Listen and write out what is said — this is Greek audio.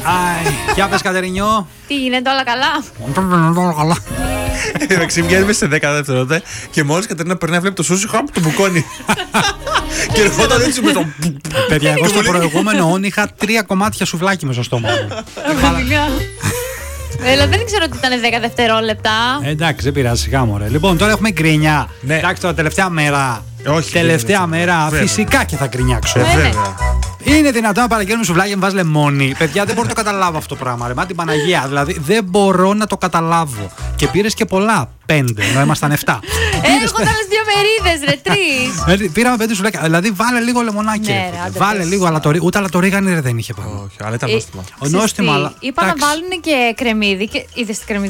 Για πες, Κατερινιό. Τι γίνεται, όλα καλά? Όλα καλά. Βγαίνουμε σε 10 δευτερόλεπτα και μόλις Κατερίνα περνάει, βλέπει το σούσι, χαμ, το μπουκώνει. Και ερχόταν έτσι με το. Παιδιά, εγώ στο προηγούμενο όν είχα 3 κομμάτια σουβλάκι μέσα στο στόμα μου. Δεν ήξερα ότι ήταν 10 δευτερόλεπτα. Εντάξει, δεν πειράζει, σιγά μωρέ. Λοιπόν, τώρα έχουμε γκρινιά. Εντάξει, τώρα τελευταία μέρα. Όχι, Τελευταία μέρα, φυσικά και θα γκρινιάξω. Είναι δυνατόν να παραγγέλνουμε σουβλάκι και να βάζει λεμόνι? Παιδιά, δεν μπορώ να το καταλάβω αυτό το πράγμα. Ρε, μα την Παναγία. Δηλαδή, δεν μπορώ να το καταλάβω. Και πήρε και πολλά. 5, ενώ ήμασταν 7. Έρχονταν άλλες 2 μερίδες, ρε, 3. Πήραμε 5 σουβλάκια. Δηλαδή, βάλε λίγο λεμονάκι. Ναι, βάλε λίγο, αλλά ούτε αλατορίγανη δεν είχε πάνω. Όχι, αλλά ήταν νόστιμα. Νόστιμα, αλλά. Είπα να βάλουν και κρεμμύδι. Είδες τη κρεμμύδι?